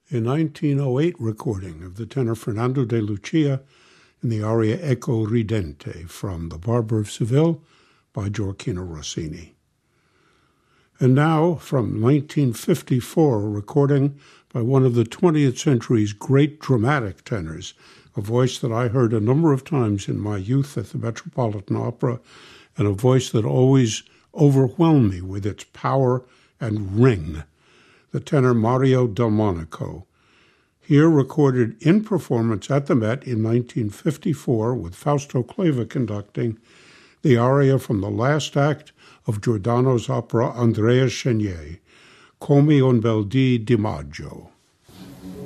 a 1908 recording of the tenor Fernando de Lucia in the aria Ecco Ridente from The Barber of Seville by Gioacchino Rossini. And now, from 1954, a recording by one of the 20th century's great dramatic tenors, a voice that I heard a number of times in my youth at the Metropolitan Opera, and a voice that always overwhelmed me with its power and ring, the tenor Mario Delmonico, here recorded in performance at the Met in 1954 with Fausto Clava conducting the aria from the last act of Giordano's opera Andrea Chenier, Come un bel dì di maggio.